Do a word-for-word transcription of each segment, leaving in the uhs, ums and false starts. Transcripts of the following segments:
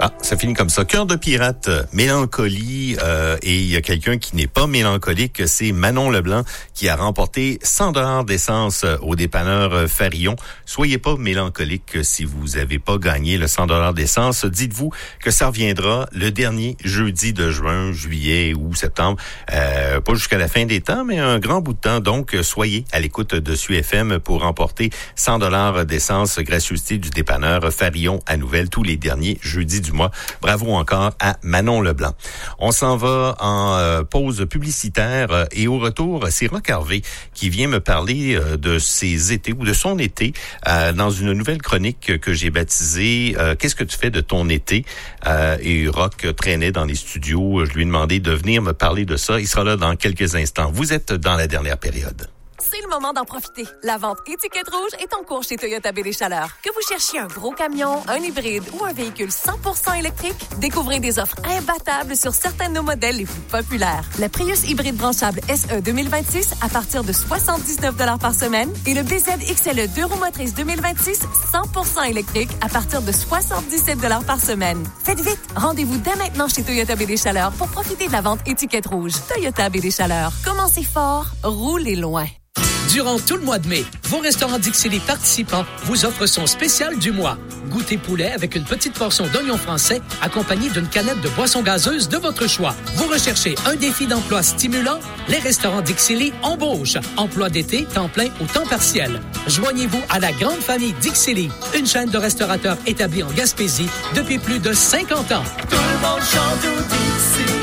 Ah, ça finit comme ça. Cœur de pirate, mélancolie, euh, et il y a quelqu'un qui n'est pas mélancolique, c'est Manon Leblanc qui a remporté cent dollars d'essence au dépanneur Farillon. Soyez pas mélancolique si vous avez pas gagné le cent dollars d'essence. Dites-vous que ça reviendra le dernier jeudi de juin, juillet ou septembre. Euh, pas jusqu'à la fin des temps, mais un grand bout de temps. Donc, soyez à l'écoute de S U F M pour remporter cent dollars d'essence, gracieuseté du dépanneur Farillon à Nouvelle tous les derniers jeudis du mois. Bravo encore à Manon Leblanc. On s'en va en euh, pause publicitaire euh, et au retour, c'est Roch Harvey qui vient me parler euh, de ses étés ou de son été euh, dans une nouvelle chronique que j'ai baptisée euh, « Qu'est-ce que tu fais de ton été? Euh, » Et Roch traînait dans les studios. Je lui ai demandé de venir me parler de ça. Il sera là dans quelques instants. Vous êtes dans la dernière période. C'est le moment d'en profiter. La vente étiquette rouge est en cours chez Toyota Baie des Chaleurs. Que vous cherchiez un gros camion, un hybride ou un véhicule cent pour cent électrique, découvrez des offres imbattables sur certains de nos modèles les plus populaires. La Prius hybride branchable S E deux mille vingt-six à partir de soixante-dix-neuf dollars par semaine et le B Z X L E deux roues motrices deux mille vingt-six cent pour cent électrique à partir de soixante-dix-sept dollars par semaine. Faites vite! Rendez-vous dès maintenant chez Toyota Baie des Chaleurs pour profiter de la vente étiquette rouge. Toyota Baie des Chaleurs. Commencez fort, roulez loin. Durant tout le mois de mai, vos restaurants Dixili participants vous offrent son spécial du mois. Goûter poulet avec une petite portion d'oignons français accompagnée d'une canette de boisson gazeuse de votre choix. Vous recherchez un défi d'emploi stimulant? Les restaurants Dixili embauchent. Emploi d'été, temps plein ou temps partiel. Joignez-vous à la grande famille Dixili, une chaîne de restaurateurs établie en Gaspésie depuis plus de cinquante ans. Tout le monde chante au Dixili.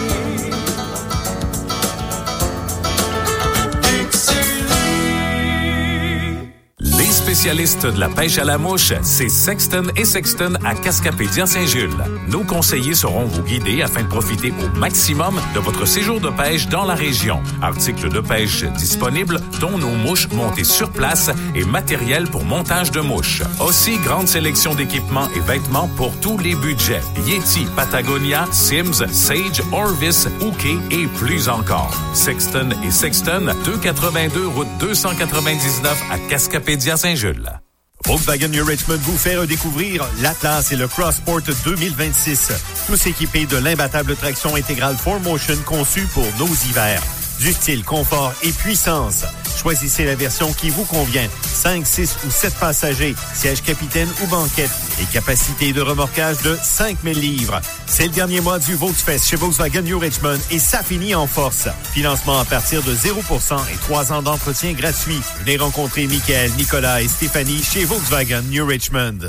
Les spécialistes de la pêche à la mouche, c'est Sexton et Sexton à Cascapédia-Saint-Jules. Nos conseillers seront vous guider afin de profiter au maximum de votre séjour de pêche dans la région. Articles de pêche disponibles, dont nos mouches montées sur place et matériel pour montage de mouches. Aussi, grande sélection d'équipements et vêtements pour tous les budgets. Yeti, Patagonia, Sims, Sage, Orvis, Ouké et plus encore. Sexton et Sexton, deux cent quatre-vingt-deux route deux cent quatre-vingt-dix-neuf à Cascapédia-Saint-Jules. Volkswagen New Richmond vous fait redécouvrir l'Atlas et le Crossport deux mille vingt-six. Tous équipés de l'imbattable traction intégrale four motion conçue pour nos hivers. Du style, confort et puissance. Choisissez la version qui vous convient. cinq, six ou sept passagers, siège capitaine ou banquette et capacité de remorquage de cinq mille livres. C'est le dernier mois du Volksfest chez Volkswagen New Richmond et ça finit en force. Financement à partir de zéro pour cent et trois ans d'entretien gratuit. Venez rencontrer Michael, Nicolas et Stéphanie chez Volkswagen New Richmond.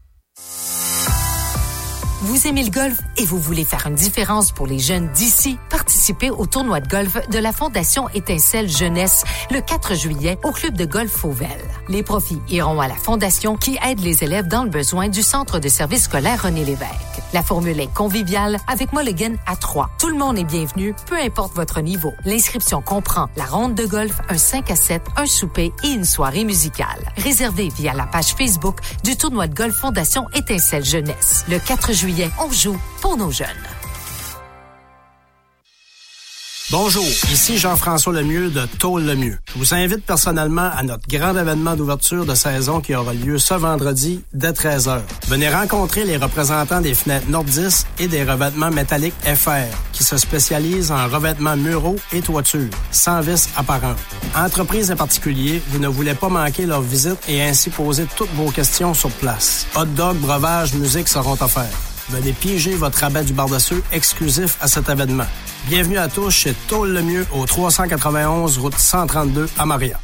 Vous aimez le golf et vous voulez faire une différence pour les jeunes d'ici? Participez au tournoi de golf de la Fondation Étincelle Jeunesse le quatre juillet au club de golf Fauvel. Les profits iront à la Fondation qui aide les élèves dans le besoin du centre de service scolaire René Lévesque. La formule est conviviale avec mulligan à trois. Tout le monde est bienvenu, peu importe votre niveau. L'inscription comprend la ronde de golf, un cinq à sept, un souper et une soirée musicale. Réservez via la page Facebook du tournoi de golf Fondation Étincelle Jeunesse. Le quatre juillet, on joue pour nos jeunes. Bonjour, ici Jean-François Lemieux de Tôle Lemieux. Je vous invite personnellement à notre grand événement d'ouverture de saison qui aura lieu ce vendredi dès treize heures. Venez rencontrer les représentants des fenêtres Nordis et des revêtements métalliques F R qui se spécialisent en revêtements muraux et toitures, sans vis apparentes. Entreprises et particuliers, vous ne voulez pas manquer leur visite et ainsi poser toutes vos questions sur place. Hot dog, breuvage, musique seront offerts. Venez piéger votre rabais du bar-de-ceux exclusif à cet événement. Bienvenue à tous chez Tôle Lemieux au trois cent quatre-vingt-onze route cent trente-deux à Maria.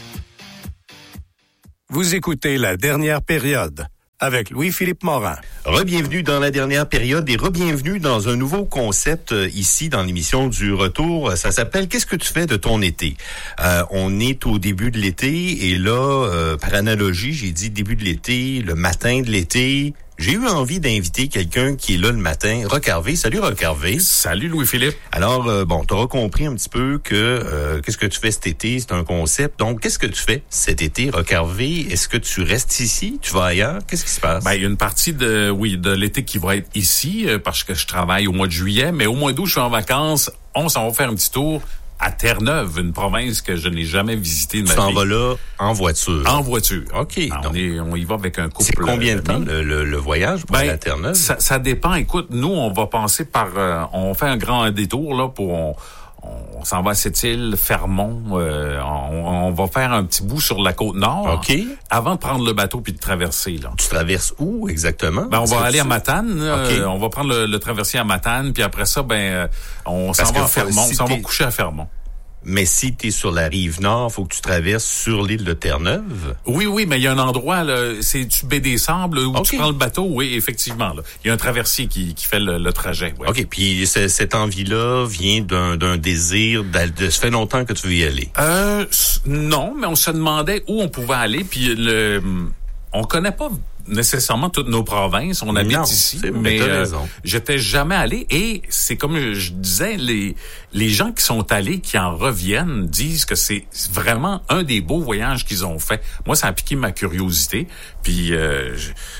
Vous écoutez La Dernière Période avec Louis-Philippe Morin. Rebienvenue dans La Dernière Période et rebienvenue dans un nouveau concept euh, ici dans l'émission du Retour. Ça s'appelle « Qu'est-ce que tu fais de ton été? Euh, » On est au début de l'été et là, euh, par analogie, j'ai dit début de l'été, le matin de l'été. J'ai eu envie d'inviter quelqu'un qui est là le matin, Roch Harvey. Salut Roch Harvey. Salut Louis-Philippe. Alors, euh, bon, tu auras compris un petit peu que euh, qu'est-ce que tu fais cet été, c'est un concept. Donc, qu'est-ce que tu fais cet été, Roch Harvey? Est-ce que tu restes ici? Tu vas ailleurs? Qu'est-ce qui se passe? Ben, il y a une partie de, oui, de l'été qui va être ici, euh, parce que je travaille au mois de juillet, mais au mois d'août, je suis en vacances. On s'en va faire un petit tour à Terre-Neuve, une province que je n'ai jamais visitée de ma vie. Tu t'en vie. vas là en voiture? En voiture. OK. Alors, on, est, on y va avec un couple. C'est combien de temps le, le, le voyage pour ben, aller à Terre-Neuve? Ça, ça dépend. Écoute, nous, on va passer par... Euh, on fait un grand détour là pour... On, on s'en va à Sept-Îles, Fermont. Euh, on, on va faire un petit bout sur la côte nord. OK. Avant de prendre le bateau puis de traverser. Là. Tu traverses où exactement? Ben, on va aller tu... à Matane. Okay. Euh, on va prendre le, le traversier à Matane. Puis après ça, ben, euh, on s'en va à Fermont. Si on s'en va coucher à Fermont. Mais si tu es sur la rive nord, faut que tu traverses sur l'île de Terre-Neuve. Oui, oui, mais il y a un endroit, là, c'est du baie des Sables, où okay. tu prends le bateau, oui, effectivement. Là. Il y a un traversier qui, qui fait le, le trajet. Ouais. OK, puis c- cette envie-là vient d'un, d'un désir, de ça fait longtemps que tu veux y aller? Euh, non, mais on se demandait où on pouvait aller, puis le, on connaît pas nécessairement toutes nos provinces, on habite non, ici, mais, mais euh, raison. j'étais jamais allé et c'est comme je disais, les les gens qui sont allés, qui en reviennent, disent que c'est vraiment un des beaux voyages qu'ils ont fait. Moi, ça a piqué ma curiosité, puis euh,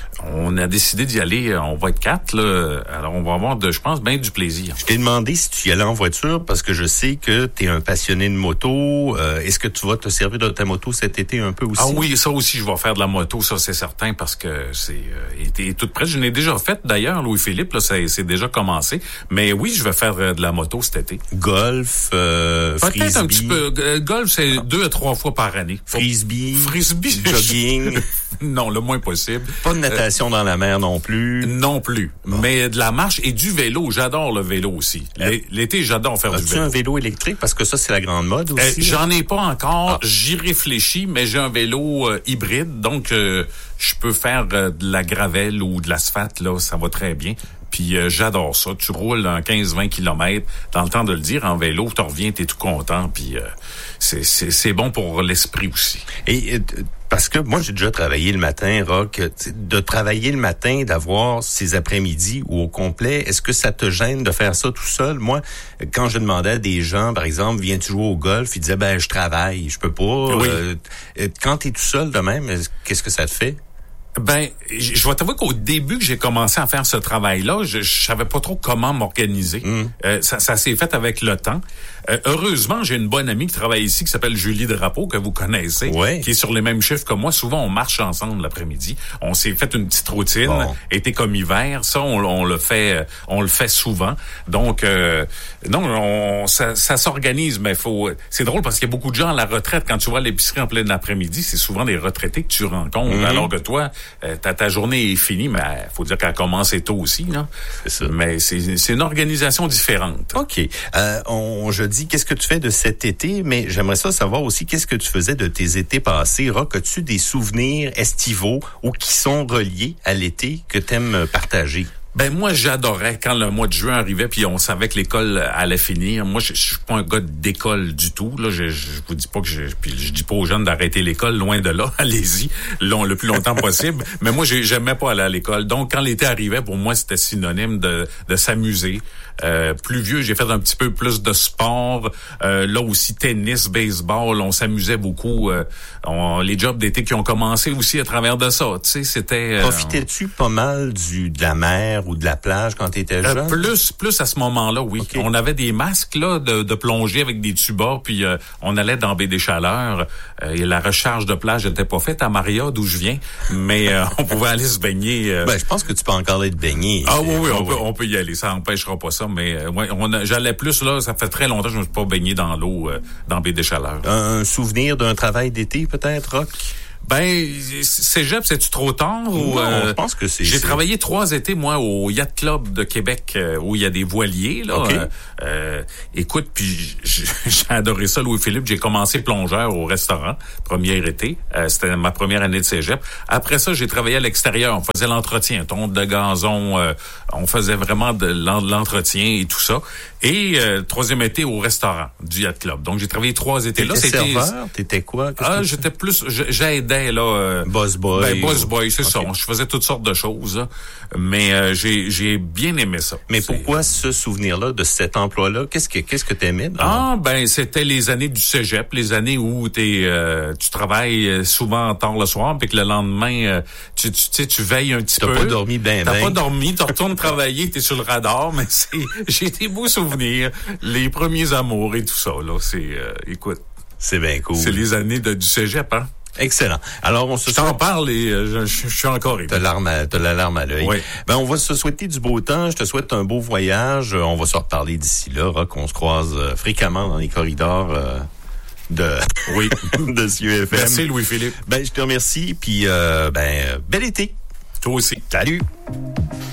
on a décidé d'y aller, on va être quatre, là, alors on va avoir, de, je pense, bien du plaisir. Je t'ai demandé si tu y allais en voiture parce que je sais que tu es un passionné de moto. Euh, est-ce que tu vas te servir de ta moto cet été un peu aussi? Ah oui, ça aussi, je vais faire de la moto, ça c'est certain, parce que c'est euh, été toute prête. Je l'ai déjà fait d'ailleurs, Louis-Philippe, là, ça, c'est déjà commencé. Mais oui, je vais faire euh, de la moto cet été. Golf, euh, Peut-être frisbee. un petit peu. Euh, golf, c'est ah. deux à trois fois par année. Frisbee. Frisbee. Jogging. Non, le moins possible. Pas de natation euh, dans la mer non plus. Non plus. Bon. Mais de la marche et du vélo. J'adore le vélo aussi. Euh, L'été, j'adore faire As-tu du vélo. un vélo électrique? Parce que ça, c'est la grande mode aussi. Euh, j'en ai pas encore. Ah. J'y réfléchis, mais j'ai un vélo euh, hybride. Donc, euh, je peux faire euh, de la gravelle ou de l'asphalte. Là, ça va très bien. Puis euh, j'adore ça. Tu roules en quinze vingt kilomètres. Dans le temps de le dire, en vélo, tu reviens, t'es tout content. Puis euh, c'est, c'est, c'est bon pour l'esprit aussi. Et euh, parce que moi, j'ai déjà travaillé le matin, Rock. De travailler le matin, d'avoir ces après-midi ou au complet, est-ce que ça te gêne de faire ça tout seul? Moi, quand je demandais à des gens, par exemple, viens-tu jouer au golf? Ils disaient, ben, je travaille, je peux pas. Oui. Euh, quand t'es tout seul de même, qu'est-ce que ça te fait? Ben, je vais t'avouer qu'au début que j'ai commencé à faire ce travail-là, je, je savais pas trop comment m'organiser. Mmh. Euh, ça, ça s'est fait avec le temps. Euh, heureusement, j'ai une bonne amie qui travaille ici, qui s'appelle Julie Drapeau, que vous connaissez, ouais. qui est sur les mêmes chiffres que moi. Souvent, on marche ensemble l'après-midi. On s'est fait une petite routine, bon. Été comme hiver. Ça, on, on le fait, on le fait souvent. Donc, euh, non, on, ça, ça s'organise, mais faut. C'est drôle parce qu'il y a beaucoup de gens à la retraite. Quand tu vois l'épicerie en plein après-midi, c'est souvent des retraités que tu rencontres, mmh. alors que toi, euh, ta, ta journée est finie, mais faut dire qu'elle commence tôt aussi, là. C'est ça. Mais c'est, c'est une organisation différente. Ok. Euh, on, je dis qu'est-ce que tu fais de cet été, mais j'aimerais ça savoir aussi qu'est-ce que tu faisais de tes étés passés. Rock, as-tu des souvenirs estivaux ou qui sont reliés à l'été que t'aimes partager? Ben moi j'adorais quand le mois de juin arrivait puis on savait que l'école allait finir. Moi je, je suis pas un gars d'école du tout là. Je, je vous dis pas que je puis je dis pas aux jeunes d'arrêter l'école, loin de là. Allez-y long, le plus longtemps possible. Mais moi j'aimais pas aller à l'école. Donc quand l'été arrivait pour moi c'était synonyme de, de s'amuser. Euh, plus vieux, j'ai fait un petit peu plus de sport. Euh, là aussi, tennis, baseball, on s'amusait beaucoup. Euh, on, les jobs d'été qui ont commencé aussi à travers de ça. Tu sais, c'était. Euh, Profitais-tu pas mal du de la mer ou de la plage quand t'étais jeune? Euh, plus, plus à ce moment-là, oui. Okay. On avait des masques là de, de plongée avec des tubas, puis euh, on allait dans Baie des Chaleurs. Euh, et la recharge de plage n'était pas faite à Maria, d'où je viens, mais euh, on pouvait aller se baigner. Euh... Ben, je pense que tu peux encore aller te baigner. Ah oui, oui, on, peut, on peut y aller. Ça n'empêchera pas ça. Mais euh, ouais, on a, j'allais plus là, ça fait très longtemps que je ne me suis pas baigné dans l'eau euh, dans Baie des Chaleurs. Un, un souvenir d'un travail d'été peut-être, Rock? Ben, cégep, c'est-tu trop tard? Non, ou, euh, je pense que c'est... J'ai c'est... travaillé trois étés, moi, au Yacht Club de Québec, euh, où il y a des voiliers, là. Okay. Euh, euh, écoute, puis j'ai adoré ça, Louis-Philippe. J'ai commencé plongeur au restaurant, premier été. Euh, c'était ma première année de cégep. Après ça, j'ai travaillé à l'extérieur. On faisait l'entretien, tonte de gazon. Euh, on faisait vraiment de l'entretien et tout ça. Et euh, troisième été au restaurant du Yacht Club. Donc, j'ai travaillé trois étés là. T'étais serveur? T'étais quoi? Ah, j'étais plus... J'aidais m'aidait, là. Euh, boss boy. Ben, boss boy, c'est okay. ça. Je faisais toutes sortes de choses, là. Mais euh, j'ai j'ai bien aimé ça. Mais c'est... pourquoi ce souvenir-là de cet emploi-là? Qu'est-ce que qu'est-ce que t'aimais? Dans... Ah, ben, c'était les années du cégep, les années où t'es, euh, tu travailles souvent tard le soir, puis que le lendemain, euh, tu tu sais, tu veilles un petit T'as peu. T'as pas dormi ben T'as ben. pas dormi, tu retournes travailler, t'es sur le radar, mais c'est, j'ai des beaux souvenirs, les premiers amours et tout ça, là, c'est, euh, écoute. C'est bien cool. C'est les années de, du cégep, hein? Excellent. Alors, on se Je t'en souhaite... parle et euh, je, je suis encore ému. T'as l'arme à, t'as la larme à l'œil. Oui. Ben, on va se souhaiter du beau temps. Je te souhaite un beau voyage. On va se reparler d'ici là, Rock. On se croise euh, fréquemment dans les corridors euh, de, oui. de C U F M. Merci, Louis-Philippe. Ben, je te remercie. Puis, euh, ben, bel été. Toi aussi. Salut.